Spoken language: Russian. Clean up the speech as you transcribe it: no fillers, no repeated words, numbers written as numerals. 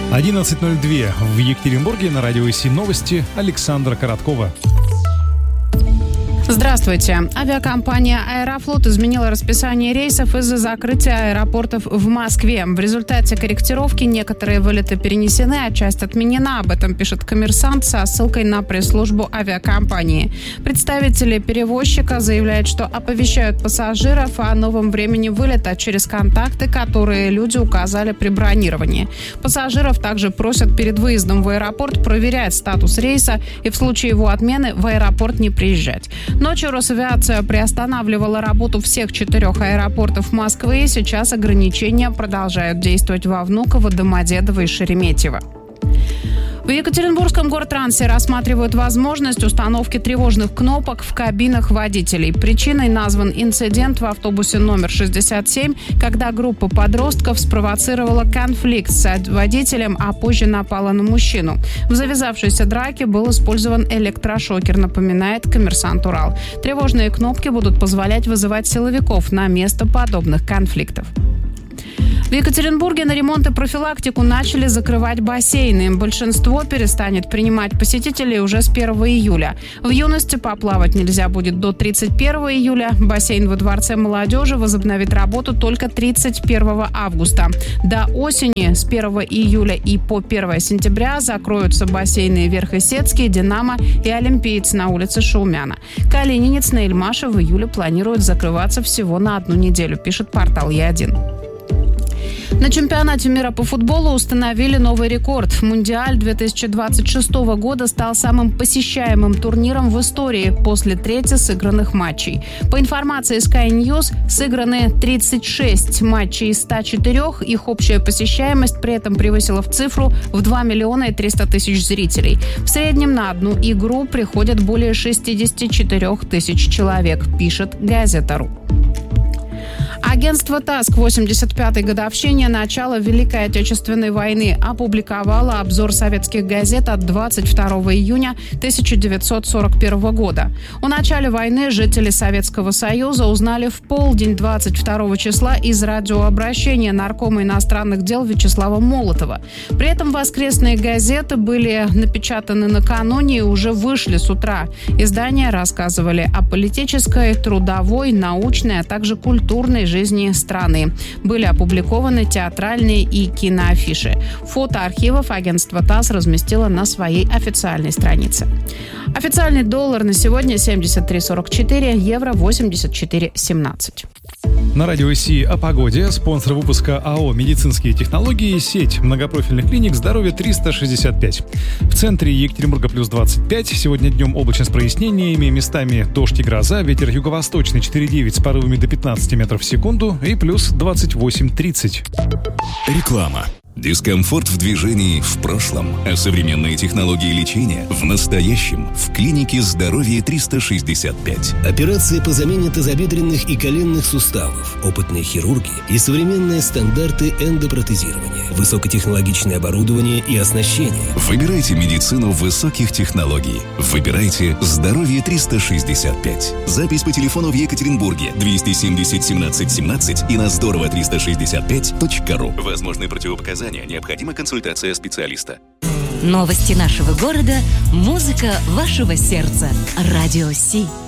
11:02 в Екатеринбурге. На радио ИСИ новости. Александра Короткова. Здравствуйте. Авиакомпания «Аэрофлот» изменила расписание рейсов из-за закрытия аэропортов в Москве. В результате корректировки некоторые вылеты перенесены, а часть отменена. Об этом пишет «Коммерсант» со ссылкой на пресс-службу авиакомпании. Представители перевозчика заявляют, что оповещают пассажиров о новом времени вылета через контакты, которые люди указали при бронировании. Пассажиров также просят перед выездом в аэропорт проверять статус рейса и в случае его отмены в аэропорт не приезжать. Ночью Росавиация приостанавливала работу всех 4 аэропортов Москвы, и сейчас ограничения продолжают действовать во Внуково, Домодедово и Шереметьево. В Екатеринбургском Гортрансе рассматривают возможность установки тревожных кнопок в кабинах водителей. Причиной назван инцидент в автобусе номер 67, когда группа подростков спровоцировала конфликт с водителем, а позже напала на мужчину. В завязавшейся драке был использован электрошокер, напоминает «Коммерсант Урал». Тревожные кнопки будут позволять вызывать силовиков на место подобных конфликтов. В Екатеринбурге на ремонт и профилактику начали закрывать бассейны. Большинство перестанет принимать посетителей уже с 1 июля. В юности поплавать нельзя будет до 31 июля. Бассейн во Дворце молодежи возобновит работу только 31 августа. До осени с 1 июля и по 1 сентября закроются бассейны Верхесецкий, Динамо и Олимпиец на улице Шаумяна. Калининец на Эльмаше в июле планирует закрываться всего на 1 неделю, пишет портал Е1. На чемпионате мира по футболу установили новый рекорд. Мундиаль 2026 года стал самым посещаемым турниром в истории после трети сыгранных матчей. По информации Sky News, сыграны 36 матчей из 104. Их общая посещаемость при этом превысила в цифру в 2 миллиона 300 тысяч зрителей. В среднем на одну игру приходят более 64 тысяч человек, пишет Газета.ру. Агентство ТАСС к 85-й годовщине начала Великой Отечественной войны опубликовало обзор советских газет от 22 июня 1941 года. О начале войны жители Советского Союза узнали в полдень 22 числа из радиообращения наркома иностранных дел Вячеслава Молотова. При этом воскресные газеты были напечатаны накануне и уже вышли с утра. Издания рассказывали о политической, трудовой, научной, а также культурной жизни страны. Были опубликованы театральные и киноафиши. Фото архивов агентство ТАСС разместило на своей официальной странице. Официальный доллар на сегодня 73.44, евро 84.17. На радио ИСИ о погоде. Спонсор выпуска АО «Медицинские технологии», сеть многопрофильных клиник «Здоровье 365». В центре Екатеринбурга плюс 25. Сегодня днем облачно с прояснениями, местами дождь и гроза. Ветер юго-восточный 4,9 с порывами до 15 метров в секунду и плюс 28-30. Реклама. Дискомфорт в движении в прошлом, а современные технологии лечения в настоящем. В клинике «Здоровье 365». Операции по замене тазобедренных и коленных суставов, опытные хирурги и современные стандарты эндопротезирования, высокотехнологичное оборудование и оснащение. Выбирайте медицину высоких технологий. Выбирайте «Здоровье 365». Запись по телефону в Екатеринбурге 270 17 17 и на здорово365.ру. Возможны противопоказания. Необходима консультация специалиста. Новости нашего города, музыка вашего сердца. Радио Си.